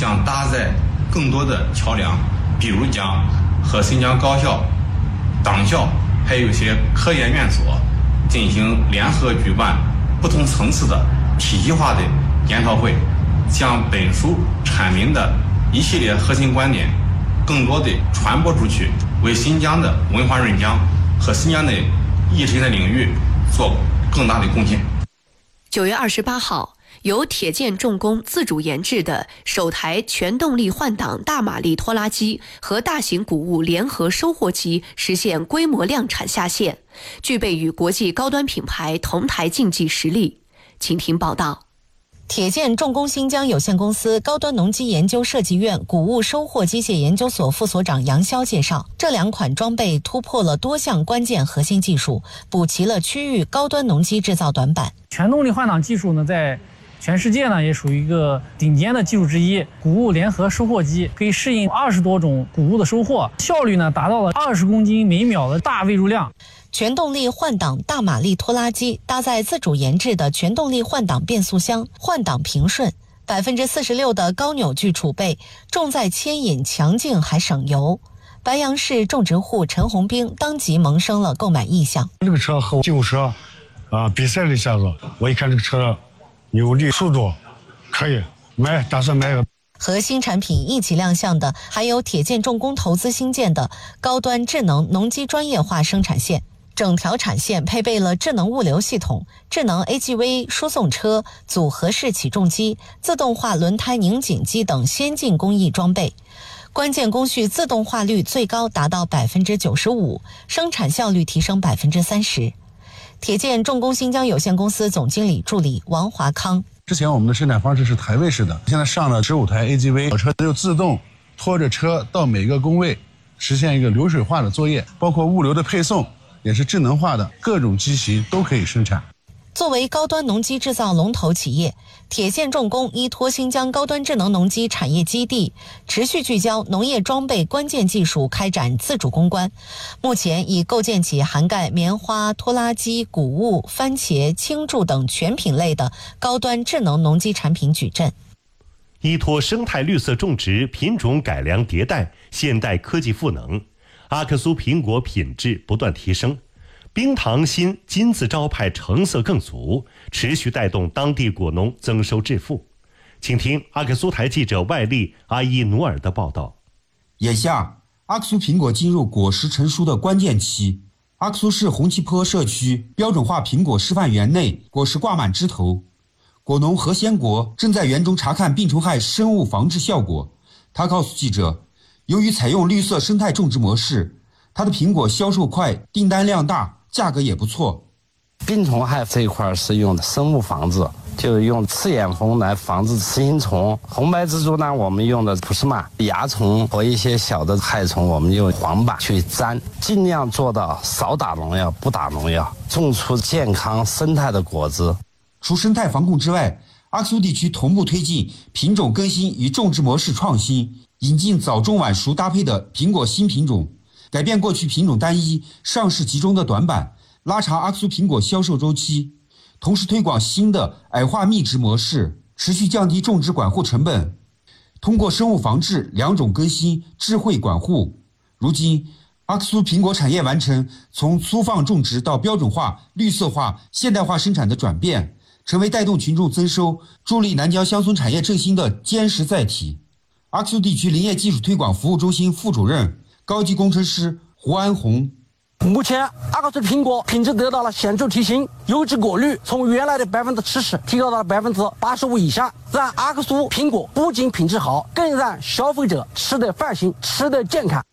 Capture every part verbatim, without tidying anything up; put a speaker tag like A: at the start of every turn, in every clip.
A: 将搭载更多的桥梁，比如讲和新疆高校、党校还有一些科研院所进行联合举办不同层次的体系化的研讨会，将本书阐明的一系列核心观点更多的传播出去，为新疆的文化润疆和新疆的意识形态领域做更大的贡献。
B: 九月二十八号，由铁建重工自主研制的首台全动力换挡大马力拖拉机和大型谷物联合收获机实现规模量产下线，具备与国际高端品牌同台竞技实力。请听报道。
C: 铁建重工新疆有限公司高端农机研究设计院谷物收获机械研究所副所长杨潇介绍，这两款装备突破了多项关键核心技术，补齐了区域高端农机制造短板。
D: 全动力换挡技术呢，在全世界呢也属于一个顶尖的技术之一。谷物联合收获机可以适应二十多种谷物的收获，效率呢达到了二十公斤每秒的大喂入量。
C: 全动力换挡大马力拖拉机搭载自主研制的全动力换挡变速箱，换挡平顺，百分之四十六的高扭矩储备，重在牵引强劲还省油。白杨市种植户陈红兵当即萌生了购买意向。
E: 这个车和旧车啊比赛了一下子，我一看这个车扭力速度可以买，打算买个。
C: 和新产品一起亮相的还有铁建重工投资兴建的高端智能农机专业化生产线，整条产线配备了智能物流系统、智能 A G V 输送车、组合式起重机、自动化轮胎拧紧机等先进工艺装备，关键工序自动化率最高达到 百分之九十五， 生产效率提升 百分之三十。 铁建重工新疆有限公司总经理助理王华康，
F: 之前我们的生产方式是台位式的，现在上了十五台 A G V， 车就自动拖着车到每个工位，实现一个流水化的作业，包括物流的配送也是智能化的，各种机型都可以生产。
C: 作为高端农机制造龙头企业，铁建重工依托新疆高端智能农机产业基地，持续聚焦农业装备关键技术，开展自主攻关。目前已构建起涵盖棉花、拖拉机、谷物、番茄、青贮等全品类的高端智能农机产品矩阵。
G: 依托生态绿色种植、品种改良迭代、现代科技赋能，阿克苏苹果品质不断提升。冰糖心金字招牌成色更足，持续带动当地果农增收致富。请听阿克苏台记者外力阿伊努尔的报道。
H: 眼下，阿克苏苹果进入果实成熟的关键期。阿克苏市红旗坡社区标准化苹果示范园内，果实挂满枝头。果农何先国正在园中查看病虫害生物防治效果。他告诉记者，由于采用绿色生态种植模式，他的苹果销售快，订单量大，价格也不错。
I: 病虫害这一块是用的生物防治，就是用刺眼蜂来防治雌形虫。红白蜘蛛呢，我们用的普斯玛；蚜虫和一些小的害虫，我们用黄板去粘，尽量做到少打农药、不打农药，种出健康生态的果子。
H: 除生态防控之外，阿克苏地区同步推进品种更新与种植模式创新，引进早中晚熟搭配的苹果新品种，改变过去品种单一、上市集中的短板，拉长阿克苏苹果销售周期，同时推广新的矮化密植模式，持续降低种植管护成本。通过生物防治、两种更新、智慧管护，如今阿克苏苹果产业完成从粗放种植到标准化、绿色化、现代化生产的转变，成为带动群众增收、助力南疆乡村产业振兴的坚实载体。阿克苏地区林业技术推广服务中心副主任、高级工程师胡安红，
J: 目前阿克苏苹果品质得到了显著提升，优质果率从原来的百分之七十提高到了百分之八十五以上，让阿克苏苹果不仅品质好，更让消费者吃得放心，吃得健康。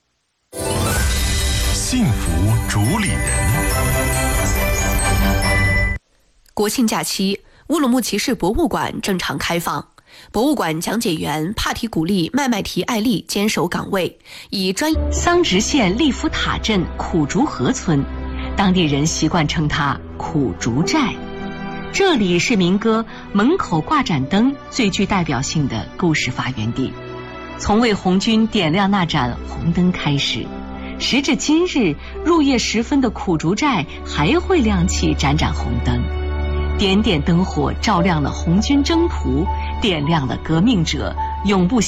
K: 幸福主理人。
B: 国庆假期，乌鲁木齐市博物馆正常开放。博物馆讲解员帕提古丽麦麦提艾丽坚守岗位，以专
L: 桑植县利福塔镇苦竹河村，当地人习惯称它苦竹寨。这里是民歌《门口挂盏灯》最具代表性的故事发源地。从为红军点亮那盏红灯开始，时至今日，入夜时分的苦竹寨还会亮起盏盏红灯。点点灯火照亮了红军征途，点亮了革命者永不